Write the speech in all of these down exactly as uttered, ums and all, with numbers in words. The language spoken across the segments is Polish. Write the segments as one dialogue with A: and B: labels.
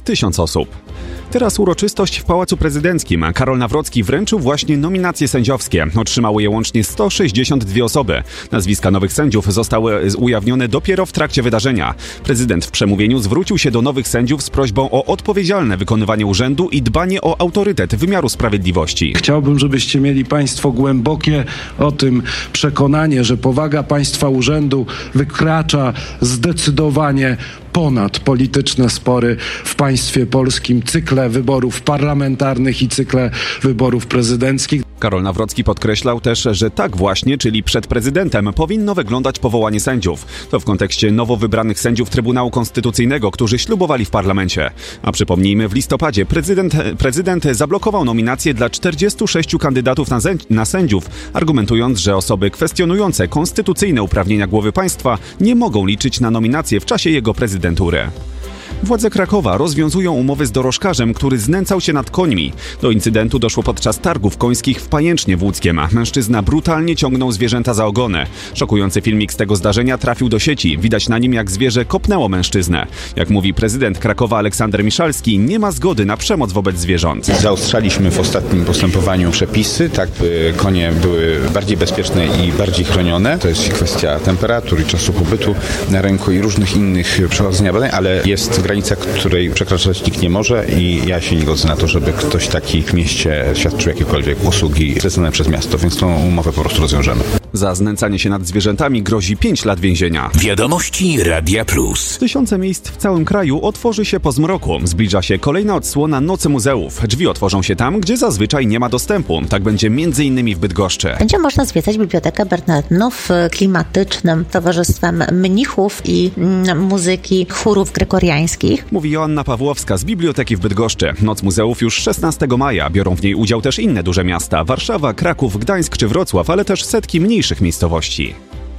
A: tysiąc osób. Teraz uroczystość w Pałacu Prezydenckim. Karol Nawrocki wręczył właśnie nominacje sędziowskie. Otrzymały je łącznie sto sześćdziesiąt dwie osoby. Nazwiska nowych sędziów zostały ujawnione dopiero w trakcie wydarzenia. Prezydent w przemówieniu zwrócił się do nowych sędziów z prośbą o odpowiedzialne wykonywanie urzędu i dbanie o autorytet wymiaru sprawiedliwości.
B: Chciałbym, żebyście mieli państwo głębokie o tym przekonanie, że powaga państwa urzędu wykracza zdecydowanie ponad polityczne spory w państwie polskim, cykle wyborów parlamentarnych i cykle wyborów prezydenckich.
A: Karol Nawrocki podkreślał też, że tak właśnie, czyli przed prezydentem, powinno wyglądać powołanie sędziów. To w kontekście nowo wybranych sędziów Trybunału Konstytucyjnego, którzy ślubowali w parlamencie. A przypomnijmy, w listopadzie prezydent, prezydent zablokował nominacje dla czterdziestu sześciu kandydatów na, na sędziów, argumentując, że osoby kwestionujące konstytucyjne uprawnienia głowy państwa nie mogą liczyć na nominacje w czasie jego prezydentury. Władze Krakowa rozwiązują umowy z dorożkarzem, który znęcał się nad końmi. Do incydentu doszło podczas targów końskich w Pajęcznie w Łódzkiem. Mężczyzna brutalnie ciągnął zwierzęta za ogony. Szokujący filmik z tego zdarzenia trafił do sieci. Widać na nim, jak zwierzę kopnęło mężczyznę. Jak mówi prezydent Krakowa Aleksander Miszalski, nie ma zgody na przemoc wobec zwierząt.
C: Zaostrzaliśmy w ostatnim postępowaniu przepisy, tak by konie były bardziej bezpieczne i bardziej chronione. To jest kwestia temperatur i czasu pobytu na rynku i różnych innych przeprowadzenia badań, ale jest granica, której przekraczać nikt nie może i ja się nie godzę na to, żeby ktoś taki w mieście świadczył jakiekolwiek usługi zlecone przez miasto, więc tą umowę po prostu rozwiążemy.
A: Za znęcanie się nad zwierzętami grozi pięć lat więzienia.
D: Wiadomości Radia Plus.
A: Tysiące miejsc w całym kraju otworzy się po zmroku. Zbliża się kolejna odsłona Nocy Muzeów. Drzwi otworzą się tam, gdzie zazwyczaj nie ma dostępu. Tak będzie między innymi w Bydgoszczy.
E: Będzie można zwiedzać Bibliotekę Bernardynów klimatycznym towarzystwem mnichów i mm, muzyki chórów gregoriańskich.
A: Mówi Joanna Pawłowska z Biblioteki w Bydgoszczy. Noc Muzeów już szesnastego maja. Biorą w niej udział też inne duże miasta. Warszawa, Kraków, Gdańsk czy Wrocław, ale też setki mniejszych miejscowości.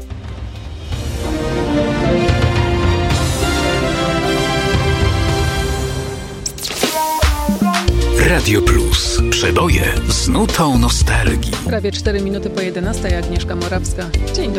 D: Radio Plus. Przeboje z nutą nostalgii.
F: Prawie cztery minuty po jedenastej. Agnieszka Morawska. Dzień dobry.